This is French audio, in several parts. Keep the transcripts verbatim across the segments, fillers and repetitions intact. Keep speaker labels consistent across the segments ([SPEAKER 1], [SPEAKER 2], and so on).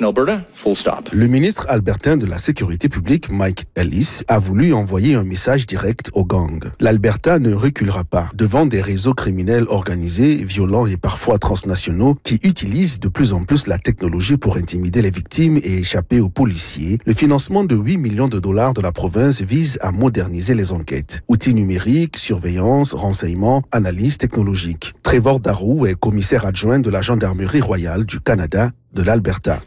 [SPEAKER 1] in Alberta, full stop.
[SPEAKER 2] Le ministre albertain de la Sécurité publique, Mike Ellis, a voulu envoyer un message direct aux gangs. L'Alberta ne reculera pas devant des réseaux criminels organisés, violents et parfois transnationaux qui utilisent de plus en plus la technologie pour intimider les victimes et échapper aux policiers. Le financement de huit millions de dollars de la province vise à moderniser les enquêtes. Outils numériques, surveillance, renseignements, analyse technologique. Trevor Darrow est commissaire adjoint de la Gendarmerie royale du Canada de l'Alberta.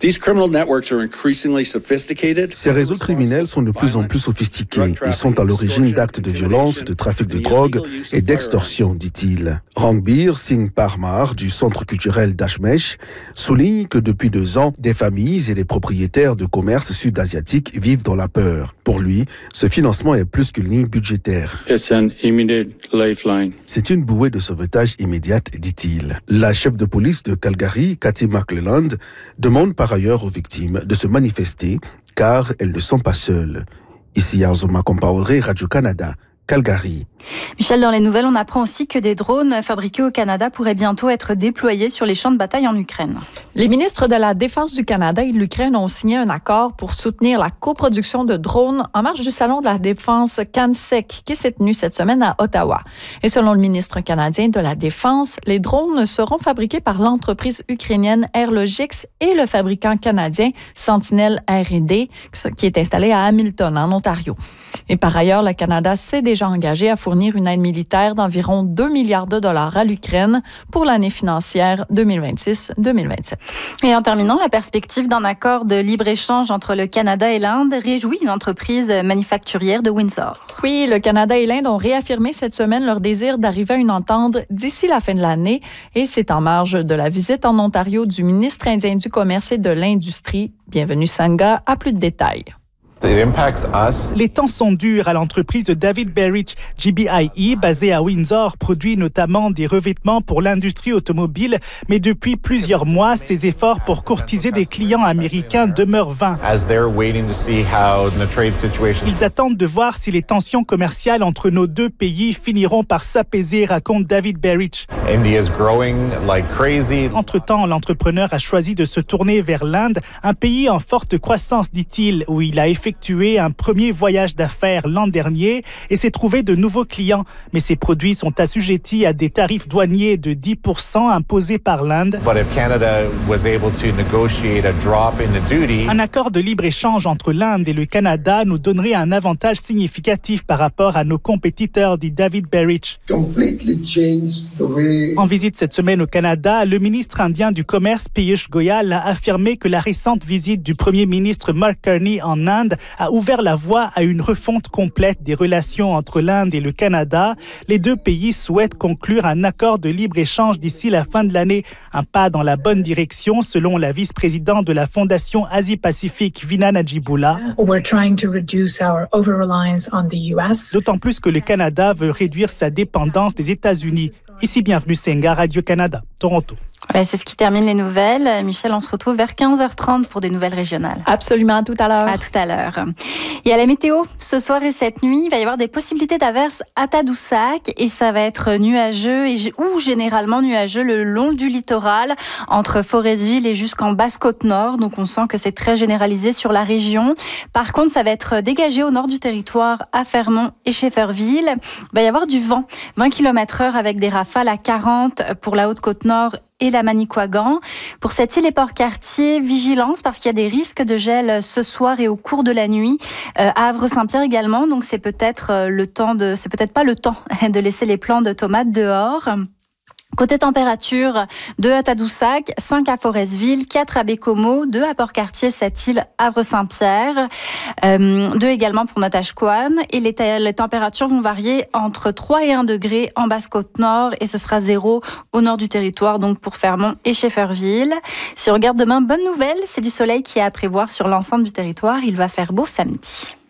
[SPEAKER 2] Ces réseaux criminels sont de plus en plus sophistiqués. Ils sont à l'origine d'actes de violence, de trafic de drogue et d'extorsion, dit-il. Rangbir Singh Parmar, du Centre culturel d'Ashmesh, souligne que depuis deux ans, des familles et des propriétaires de commerces sud-asiatiques vivent dans la peur. Pour lui, ce financement est plus qu'une ligne budgétaire. C'est une bouée de sauvetage immédiate, dit-il. La chef de police de Calgary, Cathy McClelland, demande par ailleurs aux victimes de se manifester car elles ne sont pas seules. Ici Arzoma Compaoré, Radio-Canada, Calgary.
[SPEAKER 3] Michel, dans les nouvelles, on apprend aussi que des drones fabriqués au Canada pourraient bientôt être déployés sur les champs de bataille en Ukraine.
[SPEAKER 4] Les ministres de la Défense du Canada et de l'Ukraine ont signé un accord pour soutenir la coproduction de drones en marge du Salon de la Défense CanSec qui s'est tenu cette semaine à Ottawa. Et selon le ministre canadien de la Défense, les drones seront fabriqués par l'entreprise ukrainienne Airlogix et le fabricant canadien Sentinel R et D qui est installé à Hamilton, en Ontario. Et par ailleurs, le Canada s'est déjà engagé à fournir une aide militaire d'environ deux milliards de dollars à l'Ukraine pour l'année financière deux mille vingt-six deux mille vingt-sept.
[SPEAKER 3] Et en terminant, la perspective d'un accord de libre-échange entre le Canada et l'Inde réjouit une entreprise manufacturière de Windsor.
[SPEAKER 4] Oui, le Canada et l'Inde ont réaffirmé cette semaine leur désir d'arriver à une entente d'ici la fin de l'année et c'est en marge de la visite en Ontario du ministre indien du Commerce et de l'Industrie. Bienvenue Sangha, à plus de détails.
[SPEAKER 5] Les temps sont durs à l'entreprise de David Berich. G B I E, basée à Windsor, produit notamment des revêtements pour l'industrie automobile, mais depuis plusieurs mois, ses efforts pour courtiser des clients américains demeurent vains. Ils attendent de voir si les tensions commerciales entre nos deux pays finiront par s'apaiser, raconte David Berich. Entre-temps, l'entrepreneur a choisi de se tourner vers l'Inde, un pays en forte croissance, dit-il, où il a effectué un premier voyage d'affaires l'an dernier et s'est trouvé de nouveaux clients. Mais ces produits sont assujettis à des tarifs douaniers de dix pour cent imposés par l'Inde. Un accord de libre-échange entre l'Inde et le Canada nous donnerait un avantage significatif par rapport à nos compétiteurs, dit David Berich. En visite cette semaine au Canada, le ministre indien du Commerce, Piyush Goyal, a affirmé que la récente visite du premier ministre Mark Carney en Inde a ouvert la voie à une refonte complète des relations entre l'Inde et le Canada. Les deux pays souhaitent conclure un accord de libre-échange d'ici la fin de l'année. Un pas dans la bonne direction, selon la vice-présidente de la Fondation Asie-Pacifique, Veena Najibullah. D'autant plus que le Canada veut réduire sa dépendance des États-Unis. Ici, bienvenue Senga, Radio-Canada, Toronto.
[SPEAKER 3] Voilà, c'est ce qui termine les nouvelles. Michel, on se retrouve vers quinze heures trente pour des nouvelles régionales.
[SPEAKER 4] Absolument, à tout à l'heure.
[SPEAKER 3] À tout à l'heure. Et à la météo, ce soir et cette nuit, il va y avoir des possibilités d'averses à Tadoussac et ça va être nuageux et, ou généralement nuageux le long du littoral entre Forestville et jusqu'en Basse-Côte-Nord. Donc on sent que c'est très généralisé sur la région. Par contre, ça va être dégagé au nord du territoire à Fermont et Schefferville. Il va y avoir du vent, vingt kilomètres heure avec des rafales à quarante pour la Haute-Côte-Nord et la Manicouagan. Pour cette île et Port-Cartier, vigilance parce qu'il y a des risques de gel ce soir et au cours de la nuit. Euh, à Havre-Saint-Pierre également, donc c'est peut-être le temps de, c'est peut-être pas le temps de laisser les plants de tomates dehors. Côté température, deux à Tadoussac, cinq à Forestville, quatre à Bécomo, deux à Port-Cartier, sept îles, Havre-Saint-Pierre, euh, deux également pour Natashquan. Et les, t- les températures vont varier entre trois et un degrés en Basse-Côte-Nord et ce sera zéro au nord du territoire, donc pour Fermont et Schefferville. Si on regarde demain, bonne nouvelle, c'est du soleil qui est à prévoir sur l'ensemble du territoire. Il va faire beau samedi.